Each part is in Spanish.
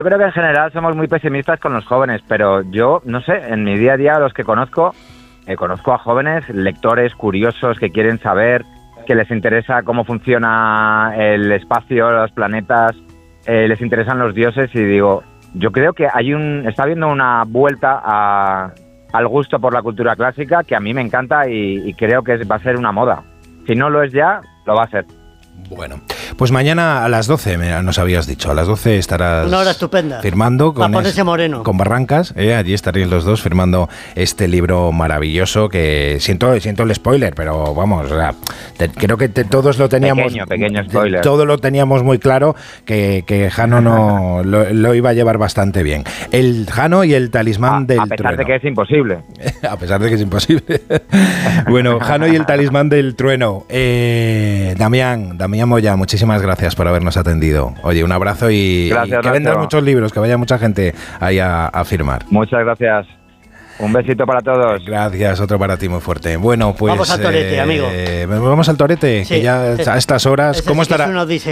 Yo creo que en general somos muy pesimistas con los jóvenes, pero yo, no sé, en mi día a día los que conozco a jóvenes lectores, curiosos, que quieren saber, que les interesa cómo funciona el espacio, los planetas, les interesan los dioses, y digo, yo creo que está habiendo una vuelta al gusto por la cultura clásica que a mí me encanta y creo que va a ser una moda. Si no lo es ya, lo va a ser. Bueno, pues mañana a las 12, nos habías dicho, a las 12 estarás una hora estupenda firmando con moreno. Barrancas, allí estaréis los dos firmando este libro maravilloso que siento el spoiler, pero vamos, o sea, creo que todos lo teníamos, pequeño spoiler. Todo lo teníamos muy claro que Jano no lo iba a llevar bastante bien. El Jano y el talismán del trueno. A pesar de que es imposible. A pesar de que es imposible. Bueno, Jano y el talismán del trueno. Damián Moya, muchísimas gracias por habernos atendido. Oye, un abrazo y que vendan muchos libros, que vaya mucha gente ahí a firmar. Muchas gracias. Un besito para todos. Gracias, otro para ti muy fuerte. Bueno, pues vamos al torete, amigo. Vamos al torete, sí, que ya a estas horas, ¿cómo estará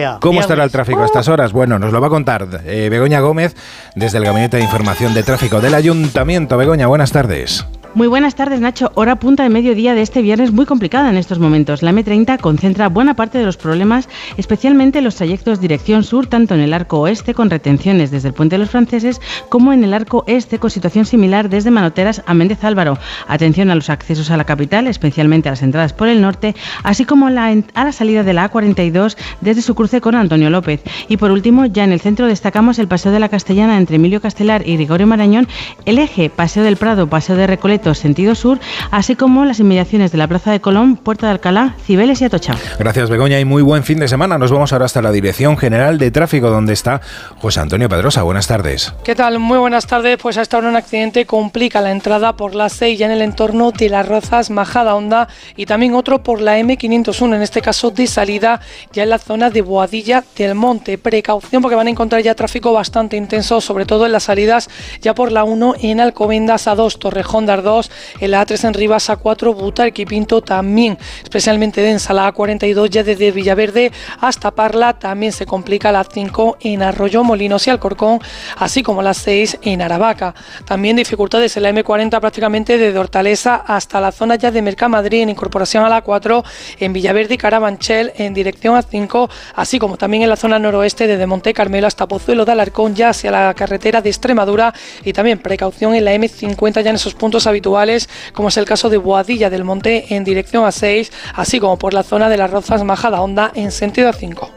el tráfico a estas horas? Bueno, nos lo va a contar Begoña Gómez desde el Gabinete de Información de Tráfico del Ayuntamiento. Begoña, buenas tardes. Muy buenas tardes, Nacho. Hora punta de mediodía de este viernes muy complicada en estos momentos. La M30 concentra buena parte de los problemas, especialmente los trayectos dirección sur, tanto en el arco oeste con retenciones desde el Puente de los Franceses como en el arco este con situación similar desde Manoteras a Méndez Álvaro. Atención a los accesos a la capital, especialmente a las entradas por el norte, así como a la salida de la A42 desde su cruce con Antonio López. Y por último, ya en el centro destacamos el Paseo de la Castellana entre Emilio Castelar y Gregorio Marañón, el eje Paseo del Prado, Paseo de Recoleto sentido sur, así como las inmediaciones de la Plaza de Colón, Puerta de Alcalá, Cibeles y Atocha. Gracias, Begoña, y muy buen fin de semana. Nos vamos ahora hasta la Dirección General de Tráfico, donde está José Antonio Pedrosa. Buenas tardes. ¿Qué tal? Muy buenas tardes. Pues hasta ahora un accidente complica la entrada por la 6 ya en el entorno de Las Rozas, Majadahonda, y también otro por la M501, en este caso de salida ya en la zona de Boadilla del Monte. Precaución porque van a encontrar ya tráfico bastante intenso, sobre todo en las salidas ya por la 1 en Alcobendas, A2, Torrejón de Ardoz, en la A3 en Rivas, A4 Butarque y Pinto también especialmente densa, la A42 ya desde Villaverde hasta Parla, también se complica la 5 en Arroyo Molinos y Alcorcón, así como la 6 en Aravaca. También dificultades en la M40 prácticamente desde Hortaleza hasta la zona ya de Mercamadrid en incorporación a la 4, en Villaverde y Carabanchel en dirección a 5, así como también en la zona noroeste desde Monte Carmelo hasta Pozuelo de Alarcón ya hacia la carretera de Extremadura, y también precaución en la M50 ya en esos puntos habituales, como es el caso de Boadilla del Monte en dirección a 6, así como por la zona de Las Rozas, Majadahonda en sentido a 5.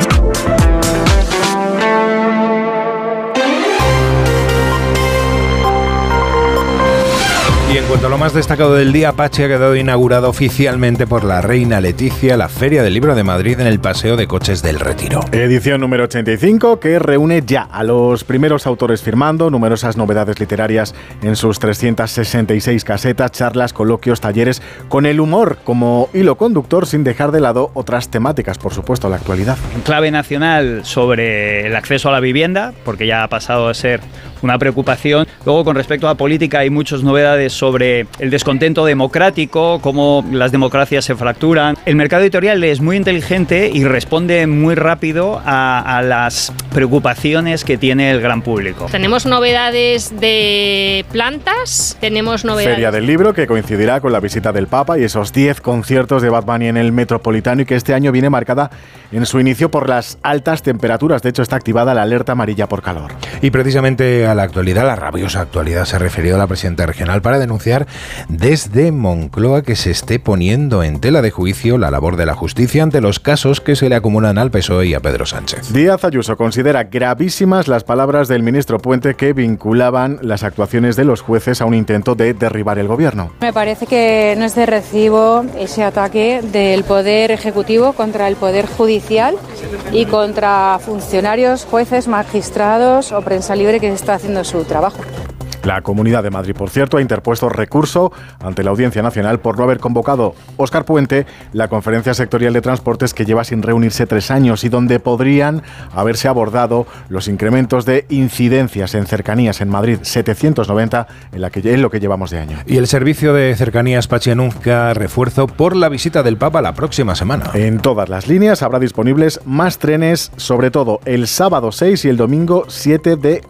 Y en cuanto a lo más destacado del día, Pachi ha quedado inaugurado oficialmente por la reina Leticia la Feria del Libro de Madrid en el Paseo de Coches del Retiro. Edición número 85 que reúne ya a los primeros autores firmando, numerosas novedades literarias en sus 366 casetas, charlas, coloquios, talleres, con el humor como hilo conductor sin dejar de lado otras temáticas, por supuesto, la actualidad. Clave nacional sobre el acceso a la vivienda, porque ya ha pasado a ser una preocupación. Luego, con respecto a política, hay muchas novedades sobre el descontento democrático, cómo las democracias se fracturan. El mercado editorial es muy inteligente y responde muy rápido a las preocupaciones que tiene el gran público. Tenemos novedades de plantas, tenemos novedades... Feria del Libro, que coincidirá con la visita del Papa y esos 10 conciertos de Bad Bunny en el Metropolitano, y que este año viene marcada en su inicio por las altas temperaturas. De hecho, está activada la alerta amarilla por calor. Y precisamente a la actualidad, la rabiosa actualidad, se ha referido la presidenta regional para denunciar desde Moncloa que se esté poniendo en tela de juicio la labor de la justicia ante los casos que se le acumulan al PSOE y a Pedro Sánchez. Díaz Ayuso considera gravísimas las palabras del ministro Puente que vinculaban las actuaciones de los jueces a un intento de derribar el gobierno. Me parece que no es de recibo ese ataque del Poder Ejecutivo contra el Poder Judicial y contra funcionarios, jueces, magistrados o prensa libre que está haciendo su trabajo. La Comunidad de Madrid, por cierto, ha interpuesto recurso ante la Audiencia Nacional por no haber convocado Óscar Puente la conferencia sectorial de transportes que lleva sin reunirse 3 años y donde podrían haberse abordado los incrementos de incidencias en cercanías en Madrid, 790 en lo que llevamos de año. Y el servicio de cercanías Pachi anuncia refuerzo por la visita del Papa la próxima semana. En todas las líneas habrá disponibles más trenes, sobre todo el sábado 6 y el domingo 7 de